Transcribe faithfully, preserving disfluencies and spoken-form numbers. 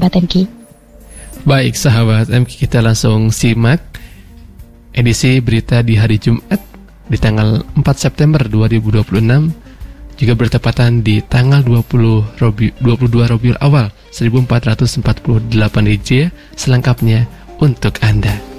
sahabat M K. Baik sahabat M K, kita langsung simak edisi berita di hari Jumat di tanggal empat September dua ribu dua puluh enam, juga bertepatan di tanggal dua puluh Robi, dua puluh dua Rabiul Awal seribu empat ratus empat puluh delapan Hijriah. Selengkapnya untuk Anda.